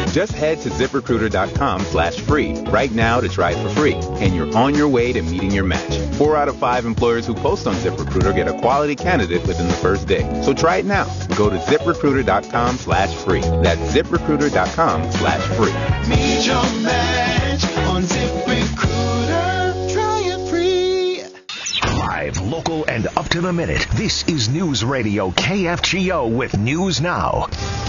Just head to ZipRecruiter.com/free right now to try it for free, and you're on your way to meeting your match. 4 out of 5 employers who post on ZipRecruiter get a quality candidate within the first day. So try it now. Go to ZipRecruiter.com/free. That's ZipRecruiter.com/free. Meet your match on ZipRecruiter. Try it free. Live, local, and up to the minute. This is News Radio KFGO with News Now.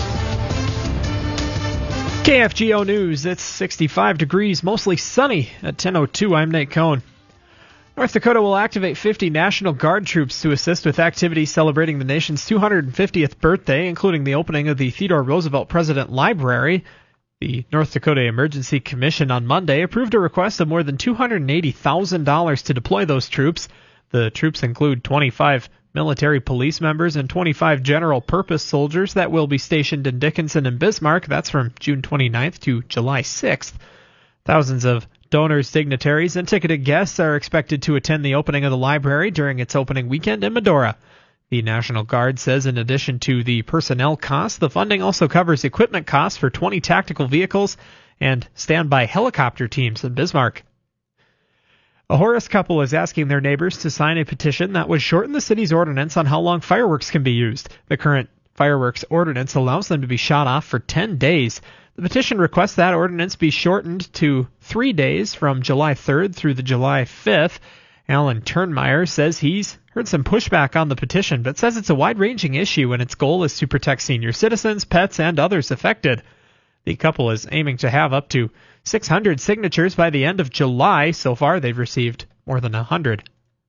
KFGO News, it's 65 degrees, mostly sunny at 10:02. I'm Nate Cohn. North Dakota will activate 50 National Guard troops to assist with activities celebrating the nation's 250th birthday, including the opening of the Theodore Roosevelt President Library. The North Dakota Emergency Commission on Monday approved a request of more than $280,000 to deploy those troops. The troops include 25 military police members and 25 general purpose soldiers that will be stationed in Dickinson and Bismarck. That's from June 29th to July 6th. Thousands of donors, dignitaries, and ticketed guests are expected to attend the opening of the library during its opening weekend in Medora. The National Guard says in addition to the personnel costs, the funding also covers equipment costs for 20 tactical vehicles and standby helicopter teams in Bismarck. A Horace couple is asking their neighbors to sign a petition that would shorten the city's ordinance on how long fireworks can be used. The current fireworks ordinance allows them to be shot off for 10 days. The petition requests that ordinance be shortened to 3 days from July 3rd through the July 5th. Alan Turnmeyer says he's heard some pushback on the petition, but says it's a wide-ranging issue and its goal is to protect senior citizens, pets, and others affected. The couple is aiming to have up to 600 signatures by the end of July. So far, they've received more than 100.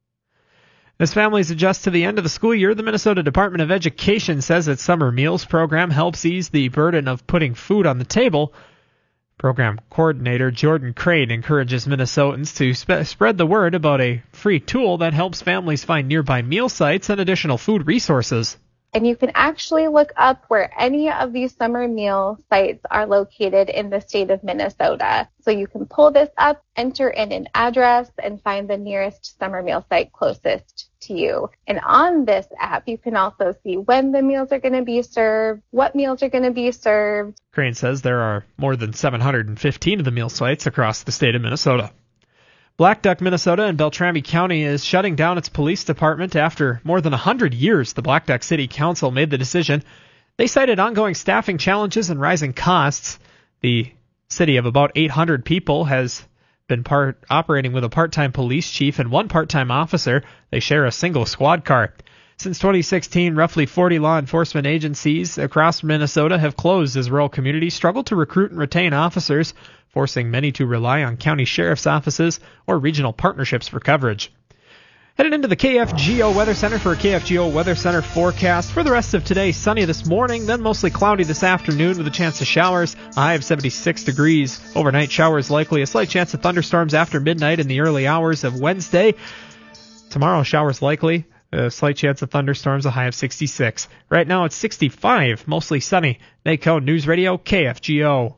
As families adjust to the end of the school year, the Minnesota Department of Education says its summer meals program helps ease the burden of putting food on the table. Program coordinator Jordan Crane encourages Minnesotans to spread the word about a free tool that helps families find nearby meal sites and additional food resources. And you can actually look up where any of these summer meal sites are located in the state of Minnesota. So you can pull this up, enter in an address, and find the nearest summer meal site closest to you. And on this app, you can also see when the meals are going to be served, what meals are going to be served. Crane says there are more than 715 of the meal sites across the state of Minnesota. Black Duck, Minnesota and Beltrami County is shutting down its police department after more than 100 years. The Black Duck City Council made the decision. They cited ongoing staffing challenges and rising costs. The city of about 800 people has been operating with a part-time police chief and one part-time officer. They share a single squad car. Since 2016, roughly 40 law enforcement agencies across Minnesota have closed as rural communities struggle to recruit and retain officers, forcing many to rely on county sheriff's offices or regional partnerships for coverage. Headed into the KFGO Weather Center for a KFGO Weather Center forecast. For the rest of today, sunny this morning, then mostly cloudy this afternoon with a chance of showers. A high of 76 degrees. Overnight showers likely. A slight chance of thunderstorms after midnight in the early hours of Wednesday. Tomorrow, showers likely. A slight chance of thunderstorms, a high of 66. Right now it's 65, mostly sunny. Nate Cohn, News Radio, KFGO.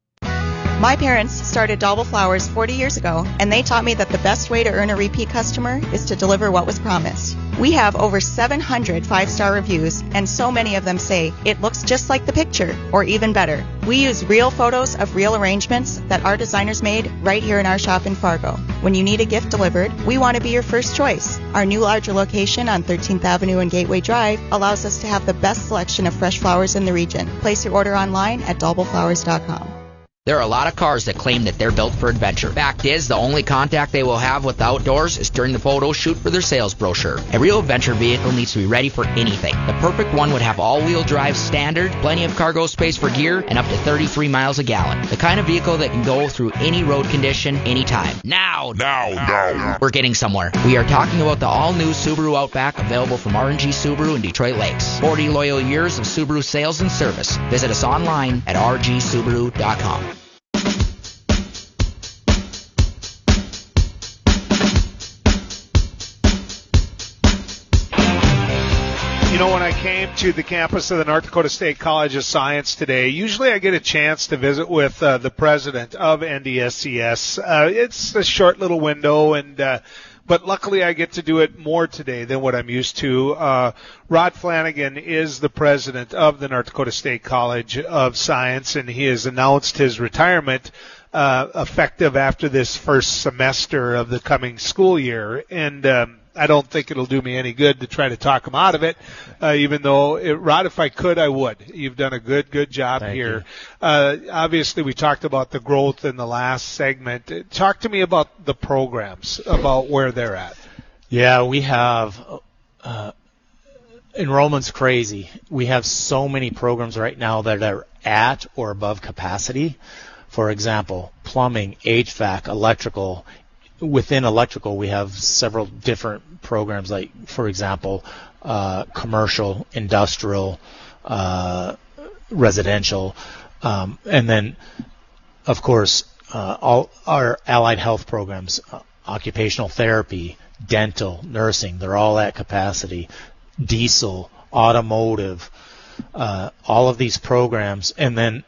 My parents started Dalble Flowers 40 years ago, and they taught me that the best way to earn a repeat customer is to deliver what was promised. We have over 700 five-star reviews, and so many of them say, it looks just like the picture, or even better. We use real photos of real arrangements that our designers made right here in our shop in Fargo. When you need a gift delivered, we want to be your first choice. Our new larger location on 13th Avenue and Gateway Drive allows us to have the best selection of fresh flowers in the region. Place your order online at dalbleflowers.com. There are a lot of cars that claim that they're built for adventure. Fact is, the only contact they will have with the outdoors is during the photo shoot for their sales brochure. A real adventure vehicle needs to be ready for anything. The perfect one would have all-wheel drive standard, plenty of cargo space for gear, and up to 33 miles a gallon. The kind of vehicle that can go through any road condition, anytime. Now! We're getting somewhere. We are talking about the all-new Subaru Outback, available from R&G Subaru in Detroit Lakes. 40 loyal years of Subaru sales and service. Visit us online at rgsubaru.com. You know, when I came to the campus of the North Dakota State College of Science today, usually I get a chance to visit with the president of NDSCS. It's a short little window, and but luckily I get to do it more today than what I'm used to. Rod Flanagan is the president of the North Dakota State College of Science, and he has announced his retirement effective after this first semester of the coming school year. And I don't think it'll do me any good to try to talk him out of it, even though, Rod, if I could, I would. You've done a good job here. Obviously, we talked about the growth in the last segment. Talk to me about the programs, about where they're at. Yeah, we have enrollment's crazy. We have so many programs right now that are at or above capacity. For example, plumbing, HVAC, electrical. Within electrical, we have several different programs, like, for example, commercial, industrial, residential, and then, of course, all our allied health programs, occupational therapy, dental, nursing, they're all at capacity. Diesel, automotive, all of these programs, and then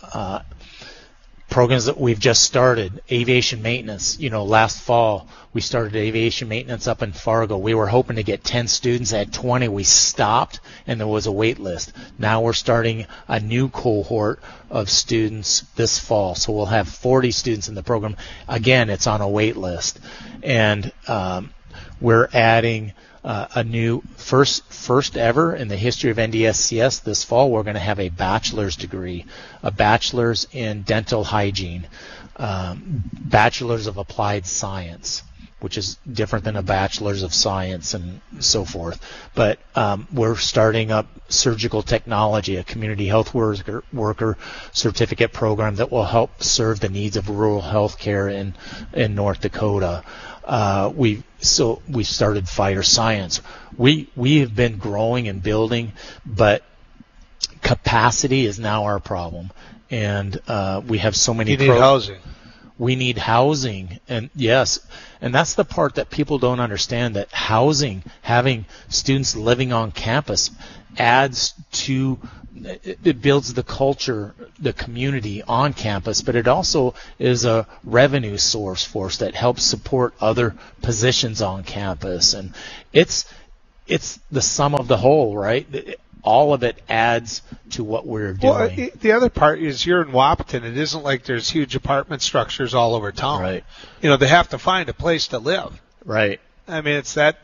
programs that we've just started, aviation maintenance. Last fall we started aviation maintenance up in Fargo. We were hoping to get 10 students. At 20 we stopped, and there was a wait list. Now we're starting a new cohort of students this fall, so we'll have 40 students in the program. Again, it's on a wait list, and we're adding a new first ever in the history of NDSCS this fall. We're going to have a bachelor's degree, a bachelor's in dental hygiene, bachelor's of applied science, which is different than a bachelor's of science and so forth. But we're starting up surgical technology, a community health worker certificate program that will help serve the needs of rural health care in North Dakota. We started fire science. We have been growing and building, but capacity is now our problem. And we have so many. You need housing. We need housing, and yes, and that's the part that people don't understand, that housing, having students living on campus, adds to, it builds the culture, the community on campus, but it also is a revenue source for us that helps support other positions on campus, and it's the sum of the whole, right? All of it adds to what we're doing. Well, the other part is you're in Wahpeton. It isn't like there's huge apartment structures all over town. Right. They have to find a place to live. Right. I mean, it's that.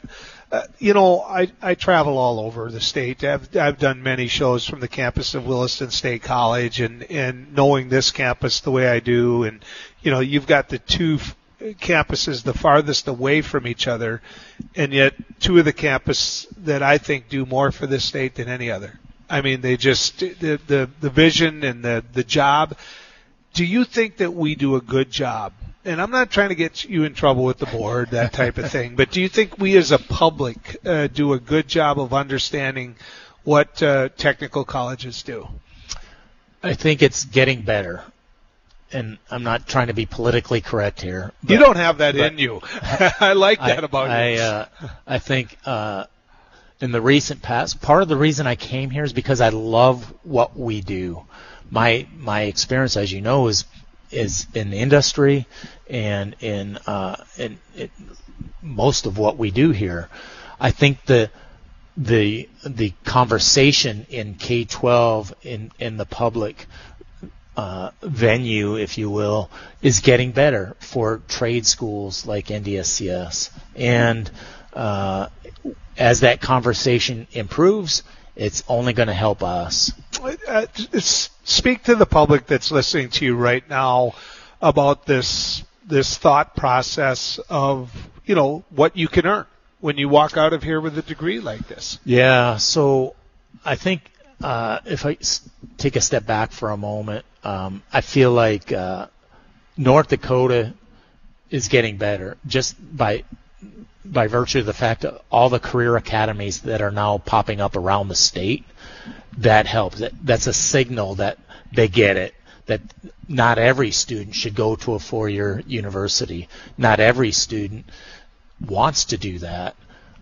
I travel all over the state. I've done many shows from the campus of Williston State College, and knowing this campus the way I do, and you've got the two campuses the farthest away from each other, and yet two of the campuses that I think do more for this state than any other. I mean, they just the vision and the job. Do you think that we do a good job? And I'm not trying to get you in trouble with the board, that type of thing, but do you think we as a public do a good job of understanding what technical colleges do? I think it's getting better. And I'm not trying to be politically correct here. You don't have that in you. I like that about you. I think in the recent past, part of the reason I came here is because I love what we do. My experience, as you know, is in industry and in most of what we do here. I think the conversation in K-12 in the public venue, if you will, is getting better for trade schools like NDSCS. And as that conversation improves, it's only going to help us. Speak to the public that's listening to you right now about this thought process of, what you can earn when you walk out of here with a degree like this. Yeah, so I think if I take a step back for a moment, I feel like North Dakota is getting better just by virtue of the fact that all the career academies that are now popping up around the state. That helps. That's a signal that they get it, that not every student should go to a 4-year university. Not every student wants to do that.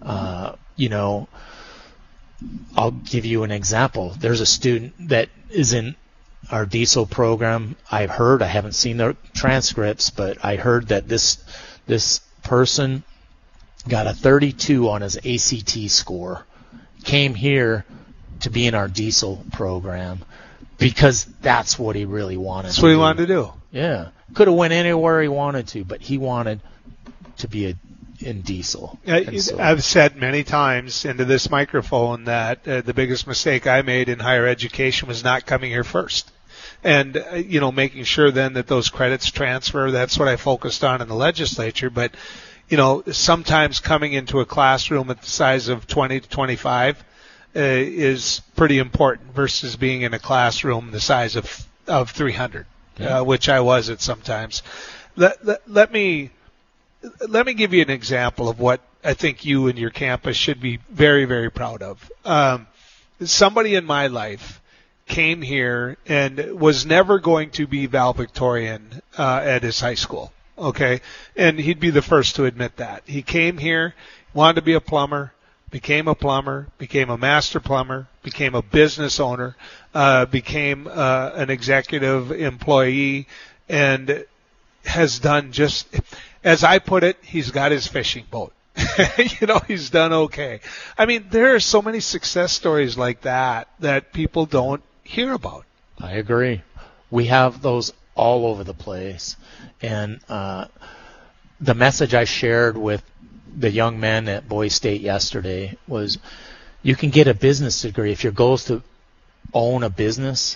I'll give you an example. There's a student that is in our diesel program. I haven't seen the transcripts, but I heard that this person got a 32 on his ACT score, came here to be in our diesel program because that's what he really wanted. That's what he wanted to do. Yeah. Could have went anywhere he wanted to, but he wanted to be in diesel. I've said many times into this microphone that the biggest mistake I made in higher education was not coming here first. And, making sure then that those credits transfer. That's what I focused on in the legislature. But, sometimes coming into a classroom at the size of 20 to 25 is pretty important versus being in a classroom the size of 300, which I was at sometimes. Let me give you an example of what I think you and your campus should be very, very proud of. Somebody in my life came here and was never going to be valedictorian at his high school, okay? And he'd be the first to admit that. He came here, wanted to be a plumber, became a master plumber, became a business owner, became an executive employee, and has done just, as I put it, he's got his fishing boat. He's done okay. I mean, there are so many success stories like that people don't hear about. I agree. We have those all over the place. And the message I shared with the young men at Boise State yesterday was, you can get a business degree. If your goal is to own a business,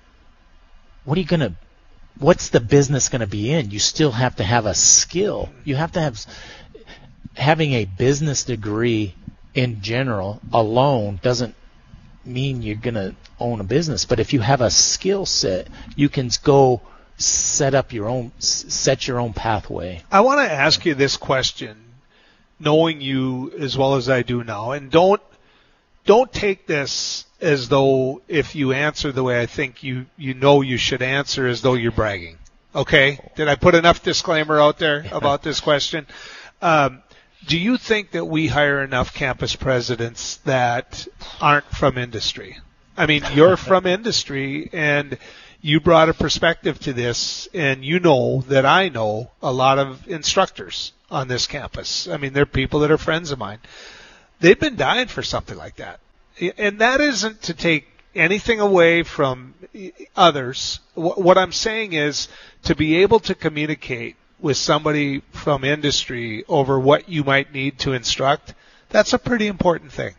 what's the business going to be in? You still have to have a skill. You have to having a business degree in general alone doesn't mean you're going to own a business. But if you have a skill set, you can go set your own pathway. I want to ask you this question, knowing you as well as I do now, and don't take this as though if you answer the way I think you should answer, as though you're bragging. Okay? Did I put enough disclaimer out there about this question? Do you think that we hire enough campus presidents that aren't from industry? I mean, you're from industry, and you brought a perspective to this, and you know that I know a lot of instructors on this campus. I mean, they're people that are friends of mine. They've been dying for something like that. And that isn't to take anything away from others. What I'm saying is to be able to communicate with somebody from industry over what you might need to instruct, that's a pretty important thing.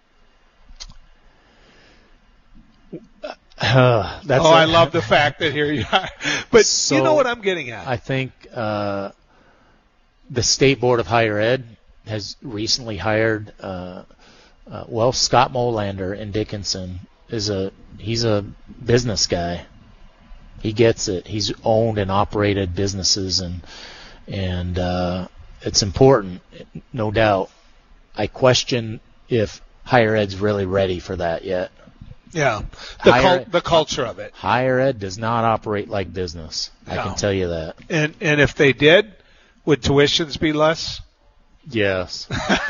I love the fact that here you are. But so, you know what I'm getting at. I think the State Board of Higher Ed has recently hired Scott Molander in Dickinson. He's a business guy. He gets it. He's owned and operated businesses, and it's important, no doubt. I question if higher ed's really ready for that yet. Yeah, the culture of it. Higher ed does not operate like business. No. I can tell you that. And if they did, would tuitions be less? Yes.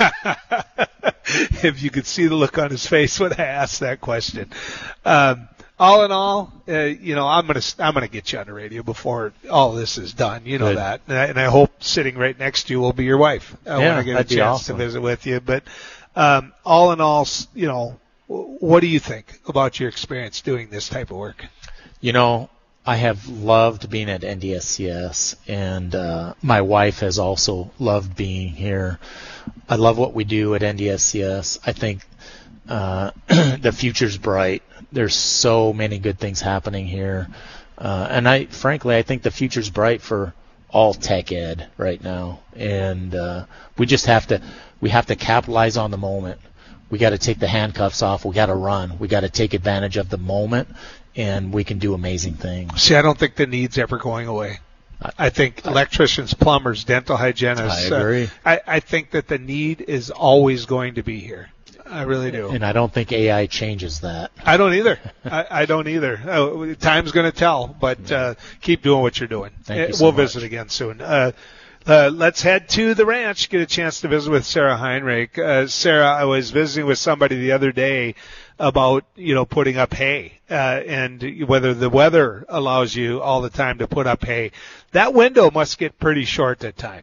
If you could see the look on his face when I asked that question. All in all, I'm gonna get you on the radio before all this is done. You know Good. That, and I hope sitting right next to you will be your wife. I want to get a chance to visit with you. But all in all, what do you think about your experience doing this type of work? I have loved being at NDSCS, and my wife has also loved being here. I love what we do at NDSCS. I think the future's bright. There's so many good things happening here. And I think the future's bright for all tech ed right now. And we have to capitalize on the moment. We got to take the handcuffs off. We got to run. We got to take advantage of the moment, and we can do amazing things. See, I don't think the need's ever going away. I think electricians, plumbers, dental hygienists. I agree. I think that the need is always going to be here. I really do. And I don't think AI changes that. I don't either. I don't either. Time's going to tell, but keep doing what you're doing. Thank you so We'll much. visit again soon. Let's head to the ranch, get a chance to visit with Sarah Heinrich. Sarah, I was visiting with somebody the other day about, putting up hay, and whether the weather allows you all the time to put up hay. That window must get pretty short at times.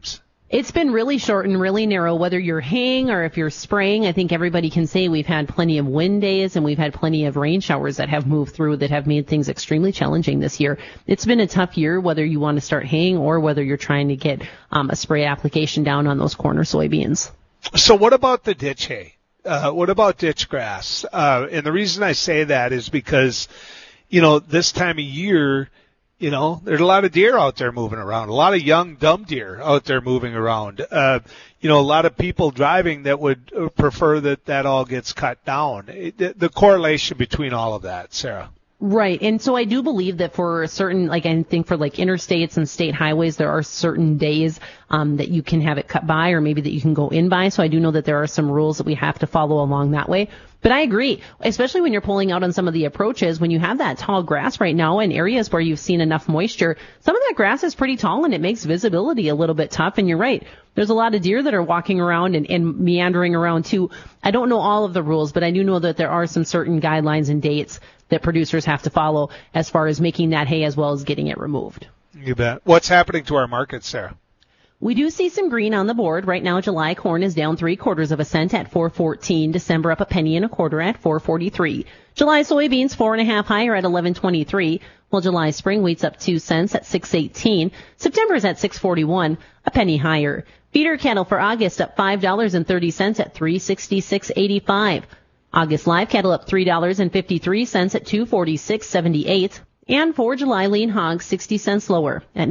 It's been really short and really narrow, whether you're haying or if you're spraying. I think everybody can say we've had plenty of wind days and we've had plenty of rain showers that have moved through that have made things extremely challenging this year. It's been a tough year, whether you want to start haying or whether you're trying to get a spray application down on those corner soybeans. So what about the ditch hay? What about ditch grass? And the reason I say that is because, this time of year, there's a lot of deer out there moving around, a lot of young dumb deer out there moving around. A lot of people driving that would prefer that all gets cut down. The correlation between all of that, Sarah. Right. And so I do believe that for certain, I think for interstates and state highways, there are certain days that you can have it cut by or maybe that you can go in by. So I do know that there are some rules that we have to follow along that way. But I agree, especially when you're pulling out on some of the approaches, when you have that tall grass right now in areas where you've seen enough moisture, some of that grass is pretty tall and it makes visibility a little bit tough. And you're right. There's a lot of deer that are walking around and meandering around too. I don't know all of the rules, but I do know that there are some certain guidelines and dates that producers have to follow as far as making that hay as well as getting it removed. You bet. What's happening to our market, Sarah? We do see some green on the board. Right now, July corn is down 3/4 cents at $4.14. December up 1 1/4 at $4.43. July soybeans 4.5 higher at $11.23. While July spring wheat's up 2 cents at $6.18. September is at $6.41, a penny higher. Feeder cattle for August up $5.30 at $366.85. August live cattle up $3.53 at $246.78. And for July lean hogs 60 cents lower at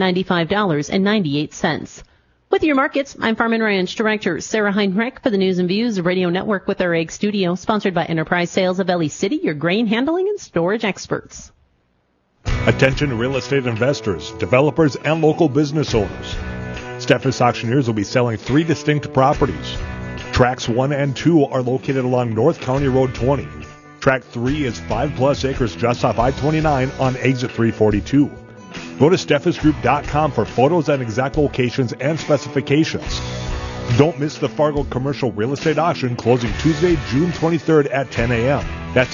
$95.98. With your markets, I'm Farm and Ranch Director Sarah Heinrich for the News and Views Radio Network with our Egg Studio, sponsored by Enterprise Sales of Ellie City, your grain handling and storage experts. Attention real estate investors, developers, and local business owners. Steffes Auctioneers will be selling 3 distinct properties. Tracks 1 and 2 are located along North County Road 20. Track 3 is 5+ acres just off I-29 on exit 342. Go to steffesgroup.com for photos and exact locations and specifications. Don't miss the Fargo Commercial Real Estate Auction closing Tuesday, June 23rd at 10 a.m. That's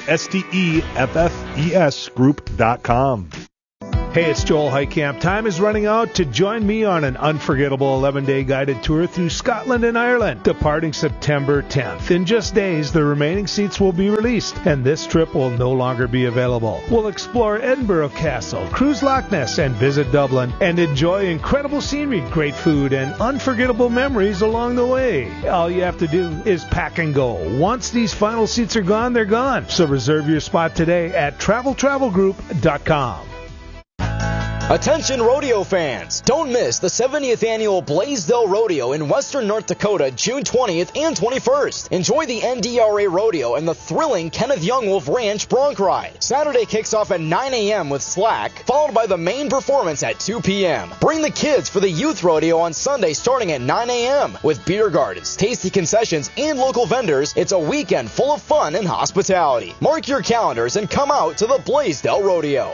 STEFFES Group.com. Hey, it's Joel Heitkamp. Time is running out to join me on an unforgettable 11-day guided tour through Scotland and Ireland, departing September 10th. In just days, the remaining seats will be released, and this trip will no longer be available. We'll explore Edinburgh Castle, cruise Loch Ness, and visit Dublin, and enjoy incredible scenery, great food, and unforgettable memories along the way. All you have to do is pack and go. Once these final seats are gone, they're gone. So reserve your spot today at travelgroup.com. Attention rodeo fans! Don't miss the 70th annual Blaisdell Rodeo in western North Dakota, June 20th and 21st. Enjoy the NDRA Rodeo and the thrilling Kenneth Young Wolf Ranch Bronc Ride. Saturday kicks off at 9 a.m. with Slack, followed by the main performance at 2 p.m. Bring the kids for the Youth Rodeo on Sunday starting at 9 a.m. With beer gardens, tasty concessions, and local vendors. It's a weekend full of fun and hospitality. Mark your calendars and come out to the Blaisdell Rodeo.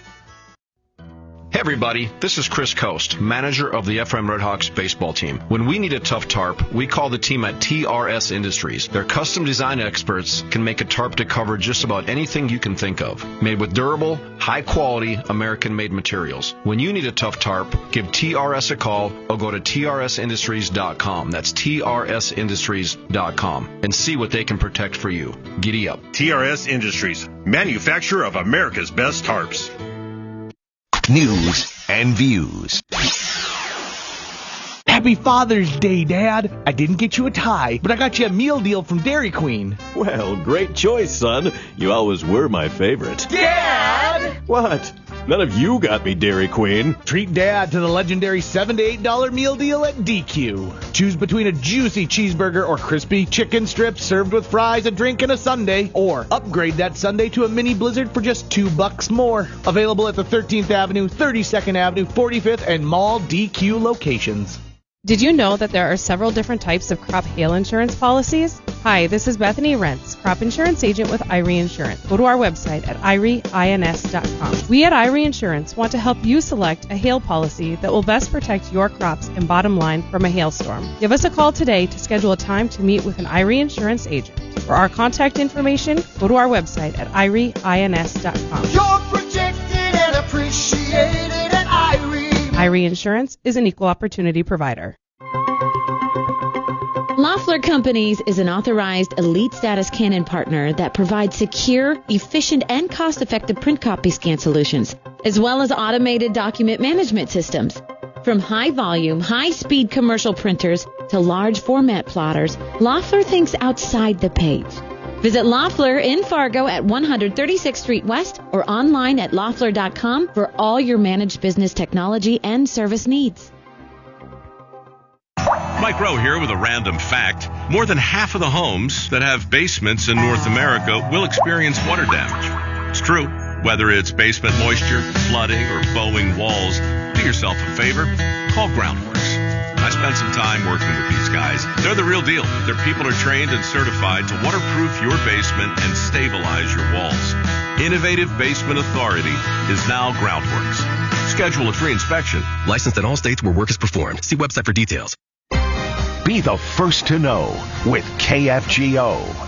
Hey everybody, this is Chris Coast, manager of the FM Redhawks baseball team. When we need a tough tarp, we call the team at TRS Industries. Their custom design experts can make a tarp to cover just about anything you can think of. Made with durable, high-quality, American-made materials. When you need a tough tarp, give TRS a call or go to TRSindustries.com. That's TRSindustries.com and see what they can protect for you. Giddy up. TRS Industries, manufacturer of America's best tarps. News and views. Happy Father's Day, Dad. I didn't get you a tie, but I got you a meal deal from Dairy Queen. Well, great choice, son. You always were my favorite. Dad! What? None of you got me Dairy Queen. Treat Dad to the legendary $7 to $8 meal deal at DQ. Choose between a juicy cheeseburger or crispy chicken strips served with fries, a drink, and a sundae. Or upgrade that sundae to a mini blizzard for just $2 more. Available at the 13th Avenue, 32nd Avenue, 45th, and Mall DQ locations. Did you know that there are several different types of crop hail insurance policies? Hi, this is Bethany Rentz, crop insurance agent with IRE Insurance. Go to our website at IREINS.com. We at IRE Insurance want to help you select a hail policy that will best protect your crops and bottom line from a hailstorm. Give us a call today to schedule a time to meet with an IRE Insurance agent. For our contact information, go to our website at IREINS.com. You're protected and appreciated at IRE. IRE Insurance is an equal opportunity provider. Loeffler Companies is an authorized elite status Canon partner that provides secure, efficient, and cost-effective print copy scan solutions, as well as automated document management systems. From high-volume, high-speed commercial printers to large format plotters, Loeffler thinks outside the page. Visit Loeffler in Fargo at 136th Street West or online at loeffler.com for all your managed business technology and service needs. Mike Rowe here with a random fact. More than half of the homes that have basements in North America will experience water damage. It's true. Whether it's basement moisture, flooding, or bowing walls, do yourself a favor. Call Groundworks. I spent some time working with these guys. They're the real deal. Their people are trained and certified to waterproof your basement and stabilize your walls. Innovative Basement Authority is now Groundworks. Schedule a free inspection. Licensed in all states where work is performed. See website for details. Be the first to know with KFGO.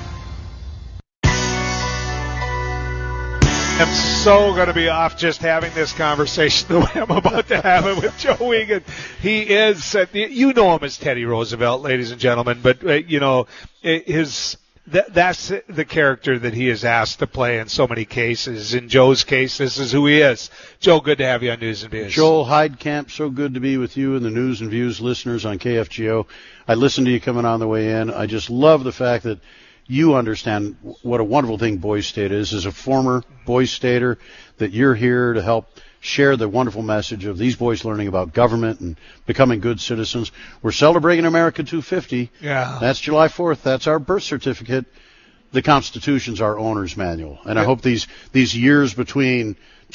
I'm so going to be off just having this conversation the way I'm about to have it with Joe Wiegand. He is, you know him as Teddy Roosevelt, ladies and gentlemen, but, that's the character that he is asked to play in so many cases. In Joe's case, this is who he is. Joe, good to have you on News and Views. Joel Heidkamp, so good to be with you and the News and Views listeners on KFGO. I listened to you coming on the way in. I just love the fact that you understand what a wonderful thing Boys State is. As a former Boys Stater, that you're here to help share the wonderful message of these boys learning about government and becoming good citizens. We're celebrating America 250. Yeah. That's July 4th. That's our birth certificate. The Constitution's our owner's manual. And I hope these years between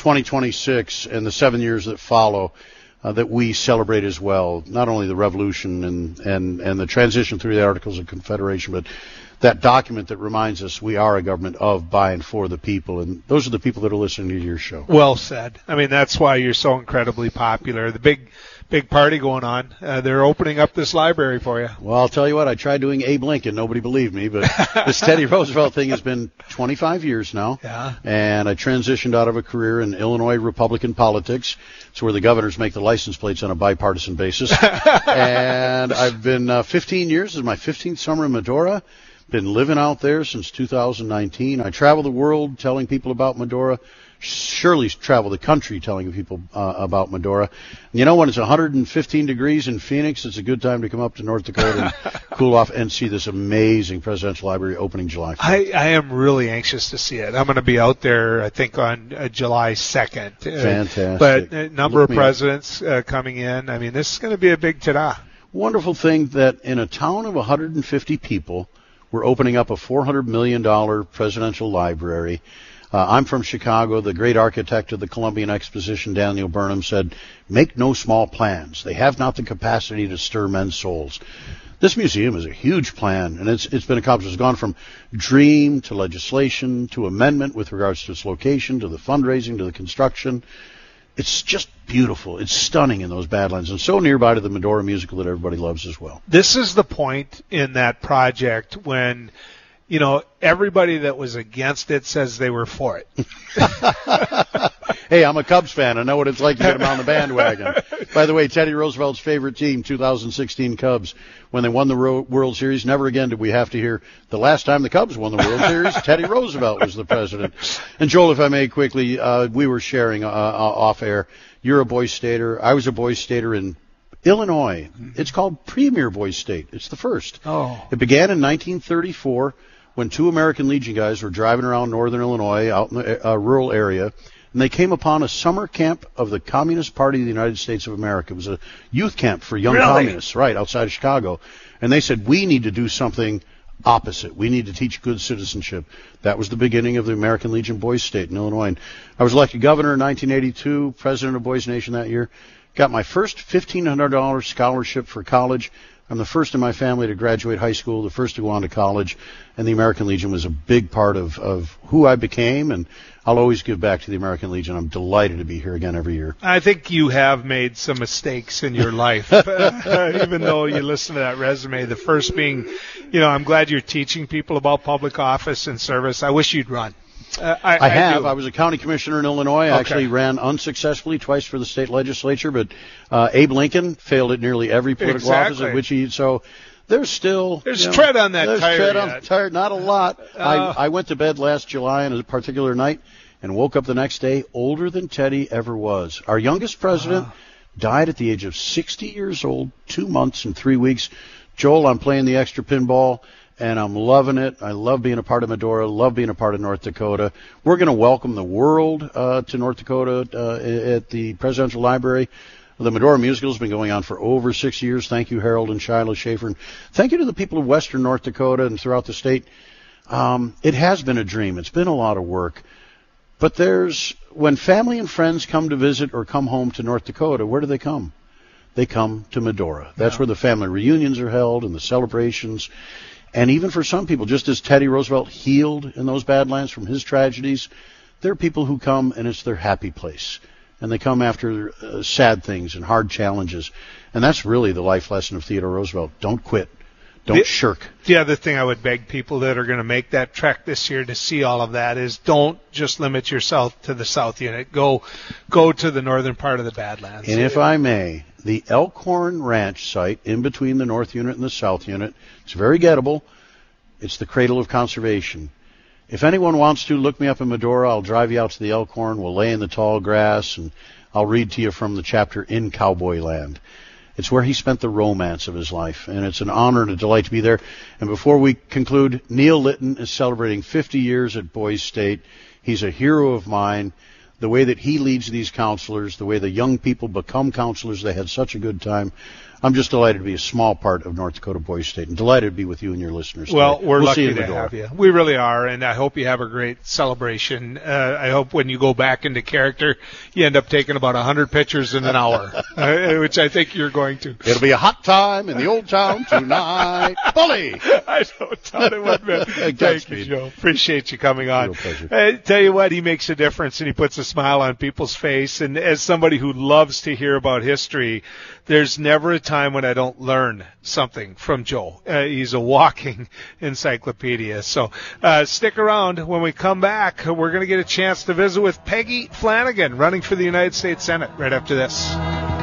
2026 and the 7 years that follow, that we celebrate as well, not only the revolution and the transition through the Articles of Confederation, but that document that reminds us we are a government of, by, and for the people. And those are the people that are listening to your show. Well said. I mean, that's why you're so incredibly popular. The big party going on. They're opening up this library for you. Well, I'll tell you what, I tried doing Abe Lincoln. Nobody believed me, but this Teddy Roosevelt thing has been 25 years now. Yeah. And I transitioned out of a career in Illinois Republican politics. It's where the governors make the license plates on a bipartisan basis. And I've been 15 years. This is my 15th summer in Medora. Been living out there since 2019. I travel the world telling people about Medora. Surely travel the country telling people about Medora. And you know, when it's 115 degrees in Phoenix, it's a good time to come up to North Dakota and cool off and see this amazing presidential library opening July 4th. I am really anxious to see it. I'm going to be out there, I think, on July 2nd. Fantastic. But a number of presidents coming in. I mean, this is going to be a big ta-da. Wonderful thing that in a town of 150 people, we're opening up a $400 million presidential library. I'm from Chicago. The great architect of the Columbian Exposition, Daniel Burnham, said, "Make no small plans. They have not the capacity to stir men's souls." This museum is a huge plan, and it's been accomplished. It's gone from dream to legislation to amendment with regards to its location, to the fundraising, to the construction. It's just beautiful. It's stunning in those Badlands, and so nearby to the Medora musical that everybody loves as well. This is the point in that project when, everybody that was against it says they were for it. Hey, I'm a Cubs fan. I know what it's like to get them on the bandwagon. By the way, Teddy Roosevelt's favorite team, 2016 Cubs, when they won the World Series, never again did we have to hear the last time the Cubs won the World Series, Teddy Roosevelt was the president. And Joel, if I may quickly, we were sharing off air. You're a Boys Stater. I was a Boys Stater in Illinois. It's called Premier Boys State. It's the first. Oh. It began in 1934 when two American Legion guys were driving around northern Illinois out in the rural area, and they came upon a summer camp of the Communist Party of the United States of America. It was a youth camp for young communists, right, outside of Chicago. And they said, we need to do something opposite. We need to teach good citizenship. That was the beginning of the American Legion Boys State in Illinois. And I was elected governor in 1982, president of Boys Nation that year. Got my first $1,500 scholarship for college. I'm the first in my family to graduate high school, the first to go on to college, and the American Legion was a big part of who I became, and I'll always give back to the American Legion. I'm delighted to be here again every year. I think you have made some mistakes in your life, even though you listen to that resume. The first being, I'm glad you're teaching people about public office and service. I wish you'd run. I have. I was a county commissioner in Illinois. I Okay. actually ran unsuccessfully twice for the state legislature, but Abe Lincoln failed at nearly every political office at which he. So there's still tread on that there's tire tread yet. on the tire, not a lot. I went to bed last July on a particular night and woke up the next day older than Teddy ever was. Our youngest president died at the age of 60 years old, 2 months and 3 weeks. Joel, I'm playing the extra pinball, and I'm loving it. I love being a part of Medora, love being a part of North Dakota. We're going to welcome the world to North Dakota at the Presidential Library. The Medora Musical has been going on for over 6 years. Thank you, Harold and Shiloh Schaefer. And thank you to the people of western North Dakota and throughout the state. It has been a dream. It's been a lot of work. But when family and friends come to visit or come home to North Dakota, where do they come? They come to Medora. That's where the family reunions are held and the celebrations. And even for some people, just as Teddy Roosevelt healed in those Badlands from his tragedies, there are people who come and it's their happy place. And they come after sad things and hard challenges. And that's really the life lesson of Theodore Roosevelt. Don't quit. Don't shirk. The other thing I would beg people that are going to make that trek this year to see all of that is don't just limit yourself to the South Unit. Go to the northern part of the Badlands. And if I may, the Elkhorn Ranch site in between the North Unit and the South Unit, it's very gettable. It's the cradle of conservation. If anyone wants to, look me up in Medora. I'll drive you out to the Elkhorn. We'll lay in the tall grass, and I'll read to you from the chapter In Cowboy Land. It's where he spent the romance of his life, and it's an honor and a delight to be there. And before we conclude, Neil Litton is celebrating 50 years at Boys State. He's a hero of mine. The way that he leads these counselors, the way the young people become counselors, they had such a good time. I'm just delighted to be a small part of North Dakota Boys State and delighted to be with you and your listeners today. Well, we're see lucky you in to Medora. have you. We really are, and I hope you have a great celebration. I hope when you go back into character, you end up taking about 100 pictures in an hour, which I think you're going to. It'll be a hot time in the old town tonight. Bully! I don't doubt it one bit. Thank you, Joe. Appreciate you coming on. Real pleasure. I tell you what, he makes a difference, and he puts a smile on people's face. And as somebody who loves to hear about history, there's never a time when I don't learn something from Joe. He's a walking encyclopedia. So stick around. When we come back, we're going to get a chance to visit with Peggy Flanagan, running for the United States Senate, right after this.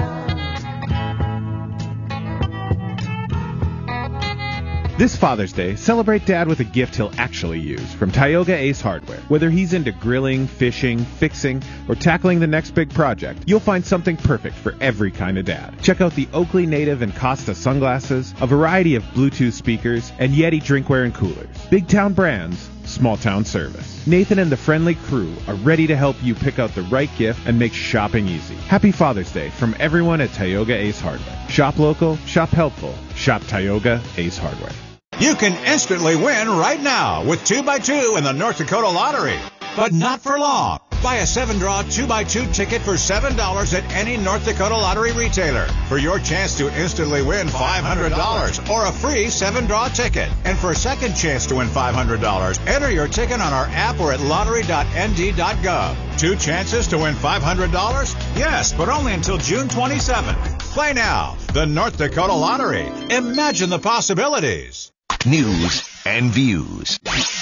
This Father's Day, celebrate Dad with a gift he'll actually use from Tioga Ace Hardware. Whether he's into grilling, fishing, fixing, or tackling the next big project, you'll find something perfect for every kind of dad. Check out the Oakley Native and Costa sunglasses, a variety of Bluetooth speakers, and Yeti drinkware and coolers. Big town brands, small town service. Nathan and the friendly crew are ready to help you pick out the right gift and make shopping easy. Happy Father's Day from everyone at Tioga Ace Hardware. Shop local, shop helpful, shop Tioga Ace Hardware. You can instantly win right now with 2x2 in the North Dakota Lottery. But not for long. Buy a 7-draw 2x2 ticket for $7 at any North Dakota Lottery retailer for your chance to instantly win $500 or a free 7-draw ticket. And for a second chance to win $500, enter your ticket on our app or at lottery.nd.gov. 2 chances to win $500? Yes, but only until June 27th. Play now. The North Dakota Lottery. Imagine the possibilities. News and views.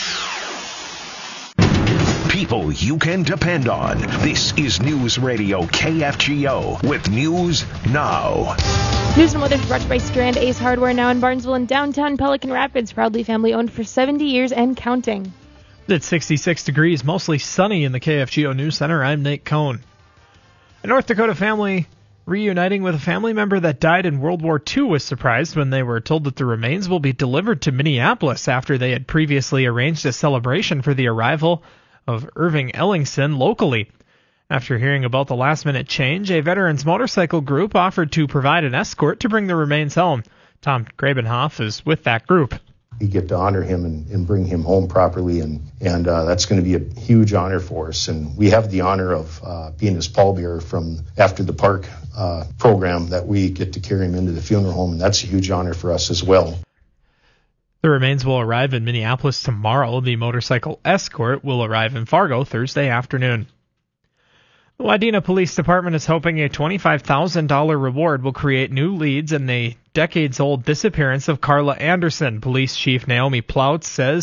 People you can depend on. This is News Radio KFGO with News Now. News and weather is brought to you by Strand Ace Hardware, now in Barnesville and downtown Pelican Rapids, proudly family owned for 70 years and counting. It's 66 degrees, mostly sunny in the KFGO News Center. I'm Nate Cohn. A North Dakota family reuniting with a family member that died in World War II was surprised when they were told that the remains will be delivered to Minneapolis after they had previously arranged a celebration for the arrival of Irving Ellingson locally. After hearing about the last-minute change, a veterans motorcycle group offered to provide an escort to bring the remains home. Tom Grabenhoff is with that group. We get to honor him and bring him home properly, and that's going to be a huge honor for us. And we have the honor of being his pallbearer from After the Park program, that we get to carry him into the funeral home, and that's a huge honor for us as well. The remains will arrive in Minneapolis tomorrow. The motorcycle escort will arrive in Fargo Thursday afternoon. The Wadena Police Department is hoping a $25,000 reward will create new leads in the decades-old disappearance of Carla Anderson. Police Chief Naomi Ploutz says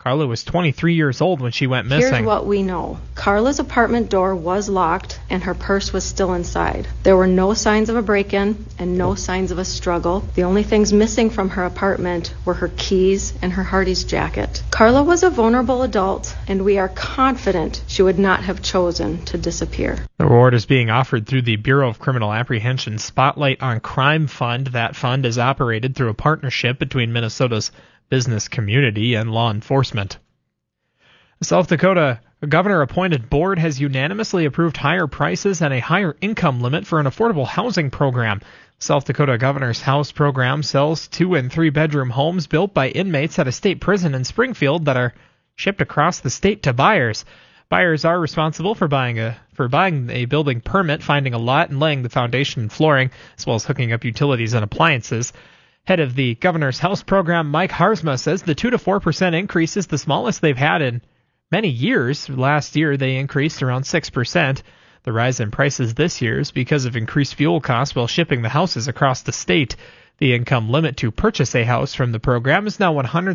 Carla was 23 years old when she went missing. Here's what we know. Carla's apartment door was locked and her purse was still inside. There were no signs of a break-in and no signs of a struggle. The only things missing from her apartment were her keys and her Hardee's jacket. Carla was a vulnerable adult, and we are confident she would not have chosen to disappear. The reward is being offered through the Bureau of Criminal Apprehension Spotlight on Crime Fund. That fund is operated through a partnership between Minnesota's business community and law enforcement. The South Dakota governor-appointed board has unanimously approved higher prices and a higher income limit for an affordable housing program. South Dakota Governor's House program sells 2- and 3-bedroom homes built by inmates at a state prison in Springfield that are shipped across the state to buyers. Buyers are responsible for buying a building permit, finding a lot, and laying the foundation and flooring, as well as hooking up utilities and appliances. Head of the Governor's House program, Mike Harzma, says the 2 to 4% increase is the smallest they've had in many years. Last year, they increased around 6%. The rise in prices this year is because of increased fuel costs while shipping the houses across the state. The income limit to purchase a house from the program is now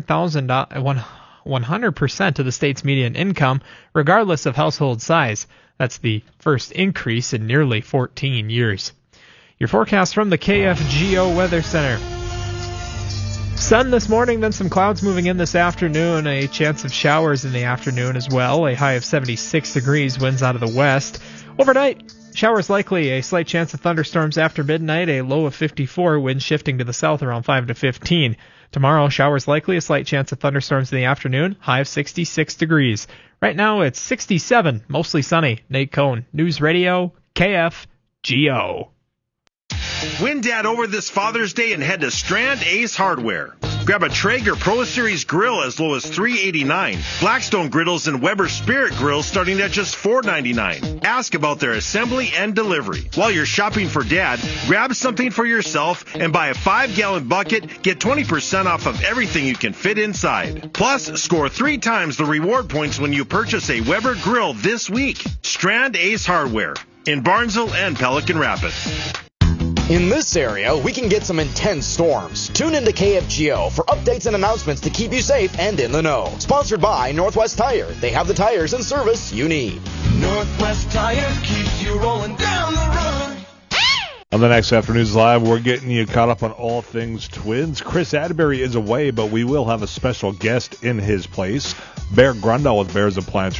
$100% of the state's median income, regardless of household size. That's the first increase in nearly 14 years. Your forecast from the KFGO Weather Center. Sun this morning, then some clouds moving in this afternoon. A chance of showers in the afternoon as well. A high of 76 degrees, winds out of the west. Overnight, showers likely. A slight chance of thunderstorms after midnight. A low of 54, winds shifting to the south around 5 to 15. Tomorrow, showers likely. A slight chance of thunderstorms in the afternoon. High of 66 degrees. Right now, it's 67, mostly sunny. Nate Cohn, News Radio, KFGO. Win Dad over this Father's Day and head to Strand Ace Hardware. Grab a Traeger Pro Series grill as low as $389. Blackstone griddles and Weber Spirit grills starting at just $4.99. Ask about their assembly and delivery. While you're shopping for Dad, grab something for yourself and buy a 5-gallon bucket. Get 20% off of everything you can fit inside. Plus, score 3 times the reward points when you purchase a Weber grill this week. Strand Ace Hardware in Barnesville and Pelican Rapids. In this area, we can get some intense storms. Tune into KFGO for updates and announcements to keep you safe and in the know. Sponsored by Northwest Tire. They have the tires and service you need. Northwest Tire keeps you rolling down the road. On the next Afternoons Live, we're getting you caught up on all things Twins. Chris Atterbury is away, but we will have a special guest in his place. Bear Grundle with Bears Appliance